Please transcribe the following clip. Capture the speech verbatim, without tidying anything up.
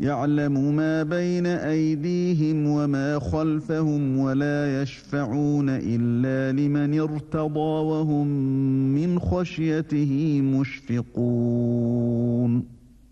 يعلم ما بين أيديهم وما خلفهم ولا يشفعون إلا لمن ارتضى وهم من خشيته مشفقون